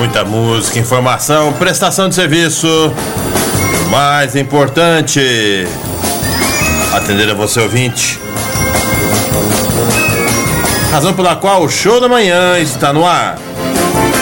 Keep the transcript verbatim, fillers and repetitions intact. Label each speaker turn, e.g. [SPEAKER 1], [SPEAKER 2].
[SPEAKER 1] Muita música, informação, prestação de serviço. O mais importante, atender a você, ouvinte. Razão pela qual o Show da Manhã está no ar.